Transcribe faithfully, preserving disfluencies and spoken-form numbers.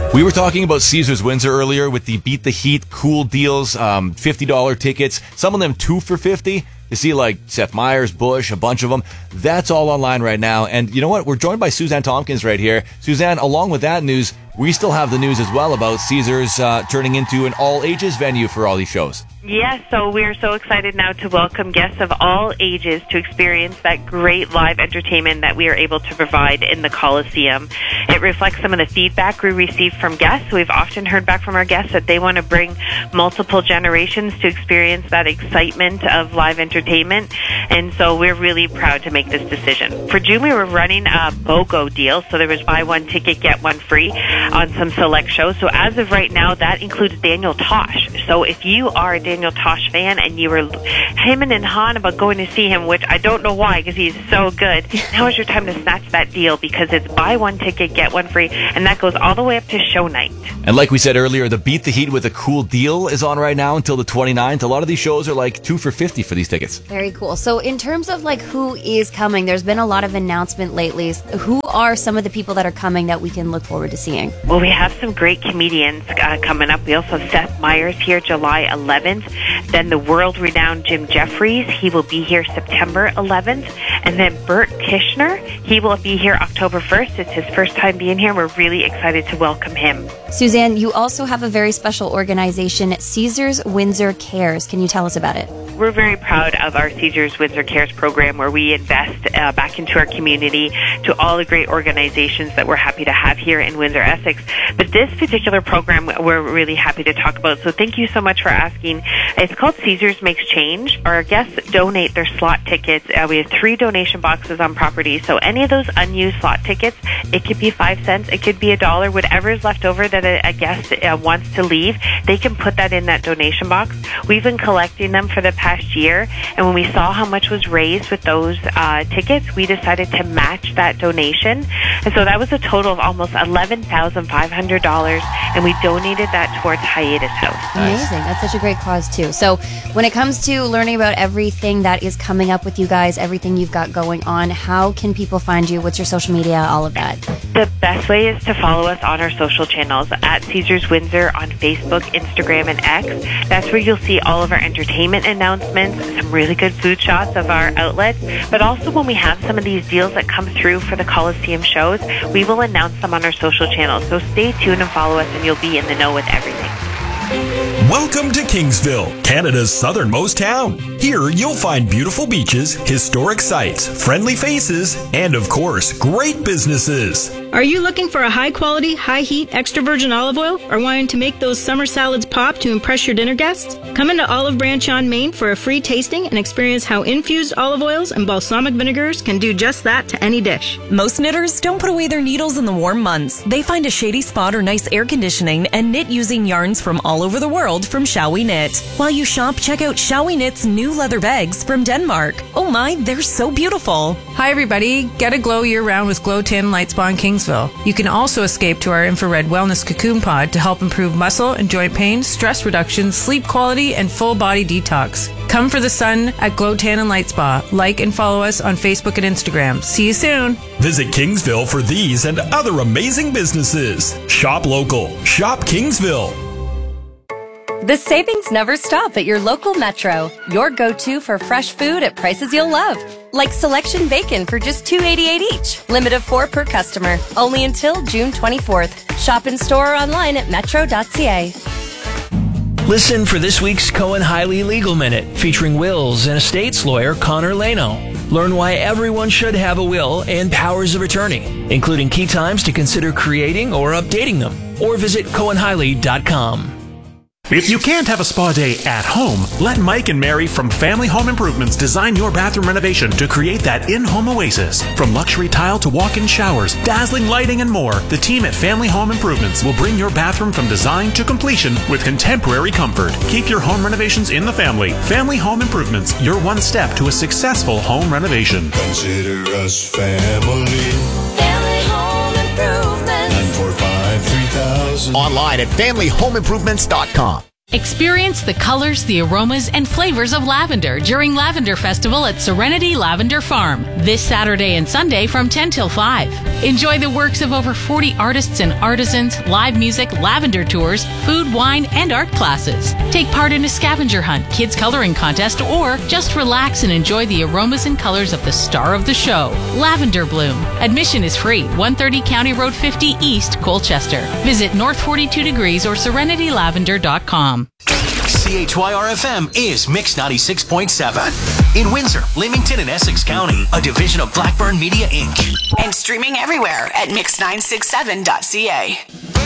We were talking about Caesars Windsor earlier with the Beat the Heat cool deals, um, fifty dollars tickets, some of them two for fifty. You see like Seth Meyers, Bush, a bunch of them. That's all online right now. And you know what? We're joined by Suzanne Tompkins right here. Suzanne, along with that news, we still have the news as well about Caesars uh, turning into an all-ages venue for all these shows. Yes, so we're so excited now to welcome guests of all ages to experience that great live entertainment that we are able to provide in the Coliseum. It reflects some of the feedback we received from guests. We've often heard back from our guests that they want to bring multiple generations to experience that excitement of live entertainment, and so we're really proud to make this decision. For June, we were running a BOGO deal, so there was buy one ticket, get one free on some select shows. So as of right now, that includes Daniel Tosh. So if you are a Daniel Tosh fan and you were hemming and hawing about going to see him, which I don't know why because he's so good, now is your time to snatch that deal because it's buy one ticket, get one free, and that goes all the way up to show night. And like we said earlier, the Beat the Heat with a cool deal is on right now until the twenty-ninth. A lot of these shows are like two for fifty for these tickets. Very cool. So in terms of like who is coming, there's been a lot of announcement lately. Who are some of the people that are coming that we can look forward to seeing? Well, we have some great comedians uh, coming up. We also have Seth Meyers here July eleventh. Then the world-renowned Jim Jeffries, he will be here September eleventh. And then Bert Kishner, he will be here October first. It's his first time being here. We're really excited to welcome him. Suzanne, you also have a very special organization, Caesars Windsor Cares. Can you tell us about it? We're very proud of our Caesars Windsor Cares program where we invest uh, back into our community to all the great organizations that we're happy to have here in Windsor, Essex. But this particular program we're really happy to talk about. So thank you so much for asking. It's called Caesars Makes Change. Our guests donate their slot tickets. Uh, we have three donation boxes on property. So any of those unused slot tickets, it could be five cents, it could be a dollar, whatever is left over that a, a guest uh, wants to leave, they can put that in that donation box. We've been collecting them for the past year, and when we saw how much was raised with those uh, tickets, we decided to match that donation. And so that was a total of almost eleven thousand five hundred dollars, and we donated that towards Hiatus House. Amazing. That's such a great cause, too. So when it comes to learning about everything that is coming up with you guys, everything you've got going on, how can people find you? What's your social media? All of that. The best way is to follow us on our social channels at Caesars Windsor on Facebook, Instagram, and X. That's where you'll see all of our entertainment announcements, some really good food shots of our outlets, but also when we have some of these deals that come through for the Coliseum shows, we will announce them on our social channels. So stay tuned and follow us, and you'll be in the know with everything. Welcome to Kingsville, Canada's southernmost town. Here you'll find beautiful beaches, historic sites, friendly faces, and of course, great businesses. Are you looking for a high-quality, high-heat, extra virgin olive oil or wanting to make those summer salads pop to impress your dinner guests? Come into Olive Branch on Main for a free tasting and experience how infused olive oils and balsamic vinegars can do just that to any dish. Most knitters don't put away their needles in the warm months. They find a shady spot or nice air conditioning and knit using yarns from all over the world from Shall We Knit. While you shop, check out Shall We Knit's new leather bags from Denmark. Oh my, they're so beautiful. Hi everybody, get a glow year-round with Glow Tan Light Spa in Kingsville. You can also escape to our infrared wellness cocoon pod to help improve muscle and joint pain, stress reduction, sleep quality, and full body detox. Come for the sun at Glow Tan and Light Spa. Like and follow us on Facebook and Instagram. See you soon. Visit Kingsville for these and other amazing businesses. Shop local. Shop Kingsville. The savings never stop at your local Metro. Your go-to for fresh food at prices you'll love. Like selection bacon for just two dollars and eighty-eight cents each. Limit of four per customer. Only until June twenty-fourth. Shop in store or online at metro dot c a. Listen for this week's Cohen Hiley Legal Minute, featuring wills and estates lawyer Connor Leno. Learn why everyone should have a will and powers of attorney, including key times to consider creating or updating them. Or visit cohen hiley dot com. If you can't have a spa day at home, let Mike and Mary from Family Home Improvements design your bathroom renovation to create that in-home oasis. From luxury tile to walk-in showers, dazzling lighting, and more, the team at Family Home Improvements will bring your bathroom from design to completion with contemporary comfort. Keep your home renovations in the family. Family Home Improvements, your one step to a successful home renovation. Consider us family. Family Home Improvements. nine four five, three thousand. Online at family home improvements dot com. Experience the colors, the aromas, and flavors of lavender during Lavender Festival at Serenity Lavender Farm this Saturday and Sunday from ten till five. Enjoy the works of over forty artists and artisans, live music, lavender tours, food, wine, and art classes. Take part in a scavenger hunt, kids coloring contest, or just relax and enjoy the aromas and colors of the star of the show, Lavender Bloom. Admission is free. one thirty County Road fifty East, Colchester. Visit North forty-two Degrees or serenitylavender dot com. C H Y R F M is Mix ninety-six point seven. In Windsor, Leamington, and Essex County, a division of Blackburn Media Incorporated. And streaming everywhere at mix nine six seven dot c a.